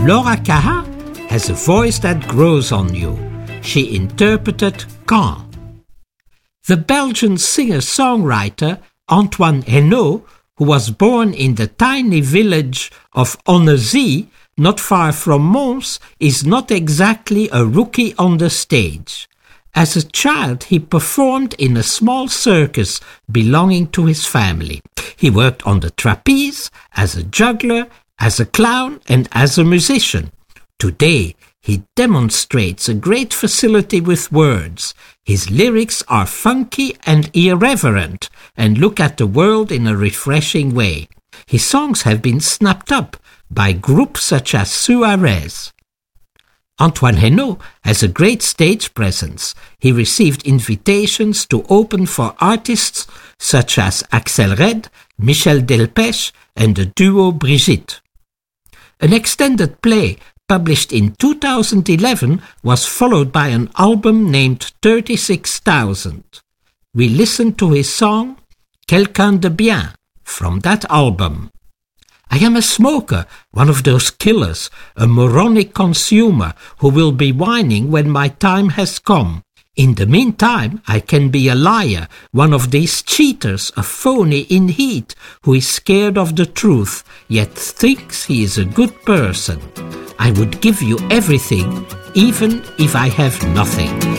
Laura Caha has a voice that grows on you. She interpreted Quand. The Belgian singer-songwriter Antoine Henault, who was born in the tiny village of Onnezy, not far from Mons, is not exactly a rookie on the stage. As a child, he performed in a small circus belonging to his family. He worked on the trapeze, as a juggler, as a clown, and as a musician. Today, he demonstrates a great facility with words. His lyrics are funky and irreverent and look at the world in a refreshing way. His songs have been snapped up by groups such as Suarez. Antoine Henault has a great stage presence. He received invitations to open for artists such as Axel Red, Michel Delpech, and the duo Brigitte. An extended play published in 2011 was followed by an album named 36,000. We listened to his song Quelqu'un de bien from that album. I am a smoker, one of those killers, a moronic consumer who will be whining when my time has come. In the meantime, I can be a liar, one of these cheaters, a phony in heat, who is scared of the truth, yet thinks he is a good person. I would give you everything, even if I have nothing.